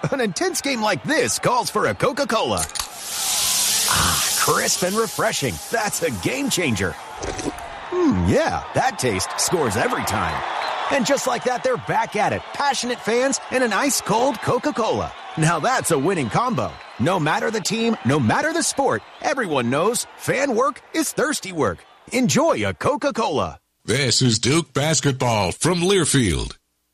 An intense game like this calls for a Coca-Cola. Crisp and refreshing. That's a game changer. Yeah, that taste scores every time. And just like that, they're back at it. Passionate fans and an ice-cold Coca-Cola. Now that's a winning combo. No matter the team, no matter the sport, everyone knows fan work is thirsty work. Enjoy a Coca-Cola. This is Duke basketball from Learfield.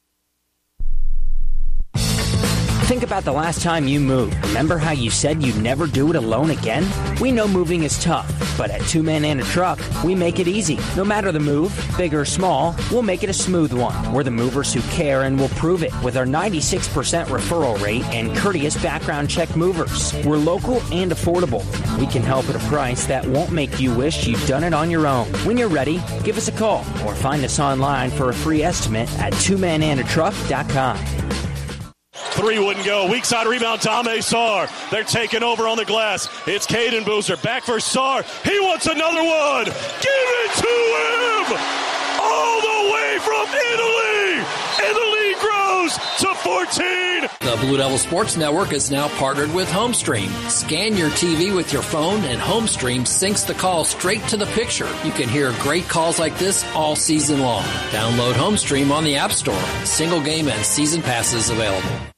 Think about the last time you moved. Remember how you said you'd never do it alone again? We know moving is tough, but at Two Men and a Truck, we make it easy. No matter the move, big or small, we'll make it a smooth one. We're the movers who care and will prove it with our 96% referral rate and courteous background check movers. We're local and affordable. We can help at a price that won't make you wish you'd done it on your own. When you're ready, give us a call or find us online for a free estimate at twomenandatruck.com. Three wouldn't go. Weak side rebound, Dame Sarr. They're taking over on the glass. It's Caden Boozer. Back for Sarr. He wants another one. Give it to him! All the way from Italy! And the lead grows to 14. The Blue Devil Sports Network is now partnered with HomeStream. Scan your TV with your phone and HomeStream syncs the call straight to the picture. You can hear great calls like this all season long. Download HomeStream on the App Store. Single game and season passes available.